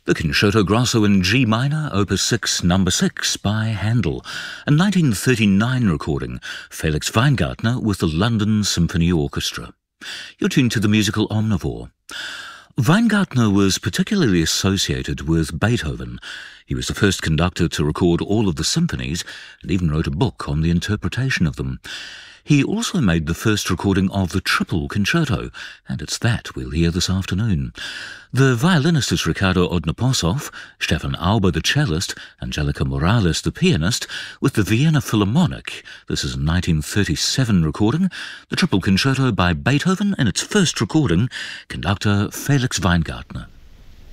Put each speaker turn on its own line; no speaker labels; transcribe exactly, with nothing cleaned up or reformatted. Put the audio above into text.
The Concerto Grosso in G minor, Opus six, number six, by Handel, a nineteen thirty-nine recording, Felix Weingartner with the London Symphony Orchestra. You're tuned to the musical Omnivore. Weingartner was particularly associated with Beethoven. He was the first conductor to record all of the symphonies and even wrote a book on the interpretation of them. He also made the first recording of the Triple Concerto, and it's that we'll hear this afternoon. The violinist is Ricardo Odnoposov, Stefan Auber the cellist, Angelica Morales the pianist, with the Vienna Philharmonic. This is a nineteen thirty-seven recording, the Triple Concerto by Beethoven, in its first recording, conductor Felix Weingartner.